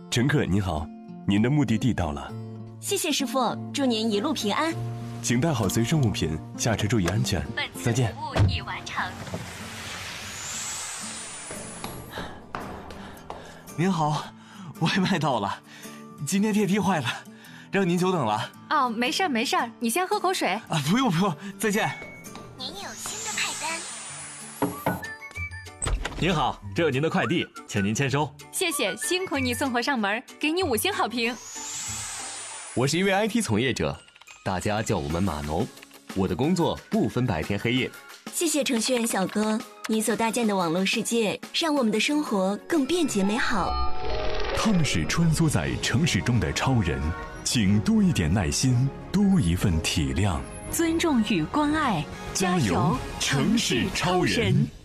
乘客您好，您的目的地到了。 谢谢师傅，祝您一路平安。 请带好随身物品，下车注意安全。再见。 服务已完成。 您好，外卖到了，今天电梯坏了，让您久等了。 哦，没事儿没事儿，你先喝口水。 啊，不用，再见。 您有新的派单。 您好，这有您的快递，请您签收。 谢谢，辛苦你送货上门，给你5星好评。 我是一位 IT 从业者，大家叫我们码农。我的工作不分白天黑夜。 谢谢程序员小哥，你所搭建的网络世界让我们的生活更便捷美好。 他们是穿梭在城市中的超人，请多一点耐心，多一份体谅， 尊重与关爱，加油，城市超人。